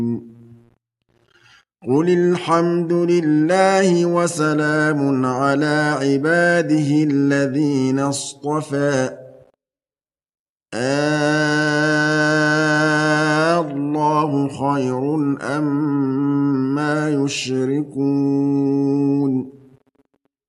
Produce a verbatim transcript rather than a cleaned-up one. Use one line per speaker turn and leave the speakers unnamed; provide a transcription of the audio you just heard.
قل الحمد لله وسلام على عباده الذين اصطفى الله خير أم ما يشركون